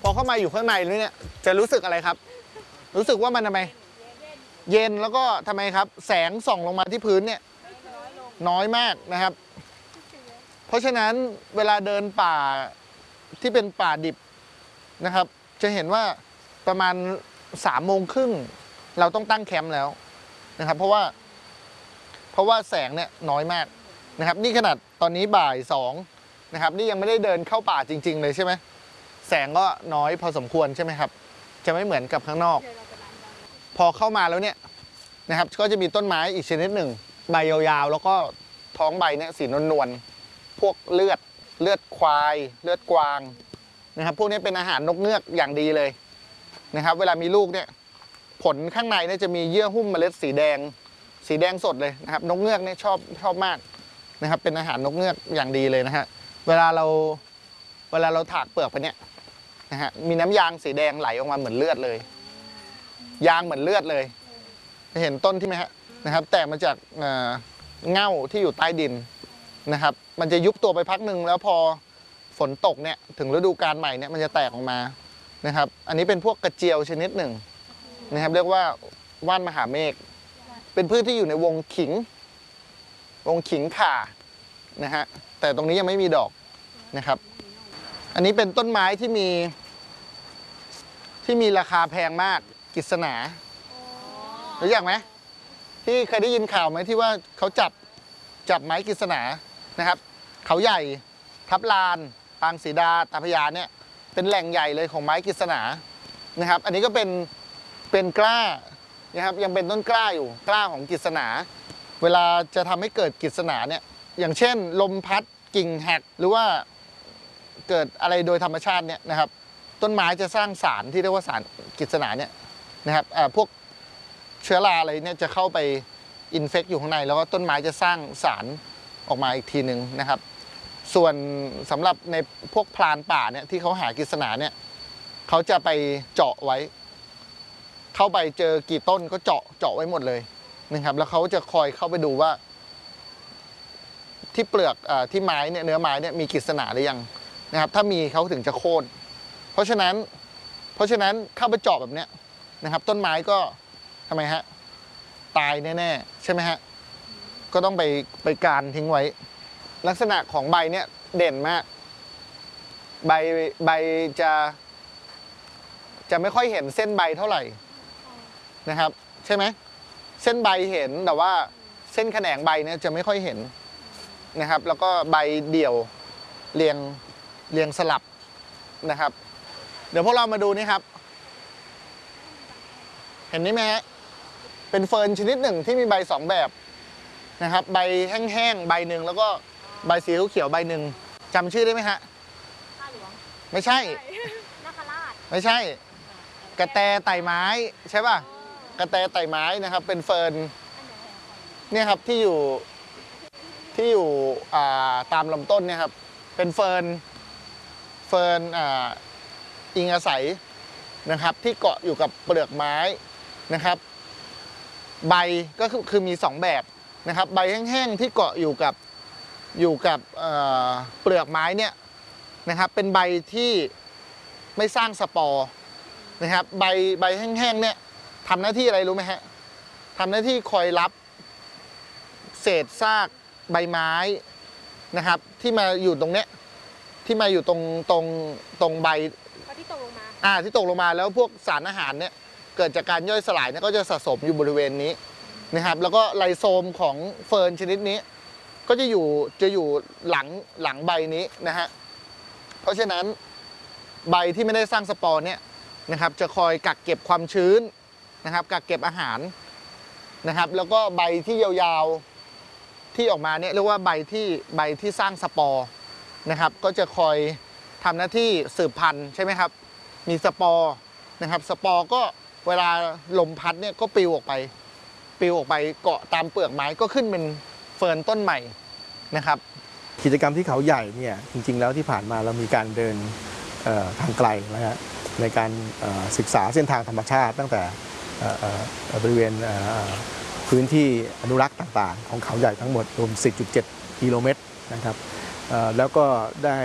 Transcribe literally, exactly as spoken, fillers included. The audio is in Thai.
พอเข้ามาอยู่ข้างในเนี่ยจะรู้สึกอะไรครับรู้สึกว่ามันทำไมเย็นแล้วก็ทำไมครับแสงส่องลงมาที่พื้นเนี่ยน้อยมากนะครับเพราะฉะนั้นเวลาเดินป่าที่เป็นป่าดิบนะครับจะเห็นว่าประมาณสามโมงครึ่งเราต้องตั้งแคมป์แล้วนะครับเพราะว่าเพราะว่าแสงเนี่ยน้อยมากนะครับนี่ขนาดตอนนี้บ่ายสองนะครับนี่ยังไม่ได้เดินเข้าป่าจริงๆเลยใช่ไหมแสงก็น้อยพอสมควรใช่ไหมครับจะไม่เหมือนกับข้างนอกพอเข้ามาแล้วเนี่ยนะครับก็จะมีต้นไม้อีกชนิดหนึ่งใบยาวๆแล้วก็ท้องใบเนี่ยสีนวลๆพวกเลือดเลือดควายเลือดกวางนะครับพวกนี้เป็นอาหารนกเงือกอย่างดีเลยนะครับเวลามีลูกเนี่ยผลข้างในเนี่ยจะมีเยื่อหุ้มเมล็ดสีแดงสีแดงสดเลยนะครับนกเงือกเนี่ยชอบชอบมากนะครับเป็นอาหารนกเงือกอย่างดีเลยนะฮะเวลาเราเวลาเราถากเปลือกไปเนี่ยนะฮะมีน้ำยางสีแดงไหลออกมาเหมือนเลือดเลยยางเหมือนเลือดเลยเห็นต้นที่ไหมฮะนะครับแตกมาจากเง่าที่อยู่ใต้ดินนะครับมันจะยุบตัวไปพักหนึ่งแล้วพอฝนตกเนี่ยถึงฤดูกาลใหม่เนี่ยมันจะแตกออกมานะครับอันนี้เป็นพวกกระเจียวชนิดหนึ่งนะครับเรียกว่าว่านมหาเมฆเป็นพืชที่อยู่ในวงขิงวงขิงข่านะฮะแต่ตรงนี้ยังไม่มีดอกนะครับอันนี้เป็นต้นไม้ที่มีที่มีราคาแพงมากกฤษณารู้จักไหมที่เคยได้ยินข่าวไหมที่ว่าเขาจับจับไม้กฤษณานะครับเขาใหญ่ทับลานปางสีดาตาพยาเนี่ยเป็นแหล่งใหญ่เลยของไม้กฤษณานะครับอันนี้ก็เป็นเป็นกล้านะครับยังเป็นต้นกล้าอยู่กล้าของกฤษณาเวลาจะทำให้เกิดกฤษณาเนี่ยอย่างเช่นลมพัดกิ่งหักหรือว่าเกิดอะไรโดยธรรมชาติเนี่ยนะครับต้นไม้จะสร้างสารที่เรียกว่าสารกฤษณาเนี่ยนะครับพวกเชื้อราอะไรเนี่ยจะเข้าไปอินเฟกต์อยู่ข้างในแล้วก็ต้นไม้จะสร้างสารออกมาอีกทีหนึ่งนะครับส่วนสำหรับในพวกพรานป่าเนี่ยที่เขาหากฤษณาเนี่ยเขาจะไปเจาะไว้เข้าไปเจอกี่ต้นก็เจาะเจาะไว้หมดเลยนะครับแล้วเขาจะคอยเข้าไปดูว่าที่เปลือกอที่ไม้เนี่ยเนื้อไม้เนี่ยมีกฤษณาหรือยังนะครับถ้ามีเขาถึงจะโค่นเพราะฉะนั้นเพราะฉะนั้นเข้าไปเจาะแบบเนี้ยนะครับต้นไม้ก็ทำไมฮะตายแน่ๆใช่ไหมฮะก็ต้องไปไปการทิ้งไว้ลักษณะของใบเนี่ยเด่นมากใบใบจะจะไม่ค่อยเห็นเส้นใบเท่าไหร่นะครับใช่ไหมเส้นใบเห็นแต่ว่าเส้นแขนงใบเนี่ยจะไม่ค่อยเห็นนะครับแล้วก็ใบเดี่ยวเรียงเรียงสลับนะครับเดี๋ยวพวกเรามาดูนี่ครับเห็นนี่ไหมฮะเป็นเฟิร์นชนิดหนึ่งที่มีใบสองแบบนะครับใบแห้งๆใบหนึ่งแล้วก็ใบสีเขียวใบหนึ่งจำชื่อได้ไหมฮะข้าหลวงไม่ใช่นาคราชไม่ใช่กระแตไต่ไม้ใช่ป่ะกระแตไต่ไม้นะครับเป็นเฟิร์นเนี่ยครับที่อยู่ที่อยู่ตามลำต้นเนี่ยครับเป็นเฟิร์นเฟิร์นอิงอาศัยนะครับที่เกาะอยู่กับเปลือกไม้นะครับใบก็คือคือมีสองแบบนะครับใบแห้งๆที่เกาะอยู่กับอยู่กับเปลือกไม้เนี่ยนะครับเป็นใบที่ไม่สร้างสปอร์นะครับใบใบแห้งๆเนี่ยทำหน้าที่อะไรรู้ไหมฮะทำหน้าที่คอยรับเศษซากใบไม้นะครับที่มาอยู่ตรงเนี้ยที่มาอยู่ตรงตรงตรงใบที่ตกลงมาอ่าที่ตกลงมาแล้วพวกสารอาหารเนี่ยเกิดจากการย่อยสลายเนี่ยก็จะสะสมอยู่บริเวณนี้นะครับแล้วก็ไลโซมของเฟิร์นชนิดนี้ก็จะอยู่จะอยู่หลังหลังใบนี้นะฮะเพราะฉะนั้นใบที่ไม่ได้สร้างสปอร์เนี่ยนะครับจะคอยกักเก็บความชื้นนะครับกักเก็บอาหารนะครับแล้วก็ใบที่ยาวๆที่ออกมาเนี่ยเรียกว่าใบที่ใบที่สร้างสปอร์นะครับก็จะคอยทำหน้าที่สืบพันธุ์ใช่ไหมครับมีสปอร์นะครับสปอร์ก็เวลาลมพัดเนี่ยก็ปลิวออกไปปลิวออกไปเกาะตามเปลือกไม้ก็ขึ้นเป็นเฟิร์นต้นใหม่นะครับกิจกรรมที่เขาใหญ่เนี่ยจริงๆแล้วที่ผ่านมาเรามีการเดินทางไกลนะฮะในการศึกษาเส้นทางธรรมชาติตั้งแต่บริเวณพื้นที่อนุรักษ์ต่างๆของเขาใหญ่ทั้งหมดรวม สิบจุดเจ็ด กิโลเมตรนะครับแล้วก็ได้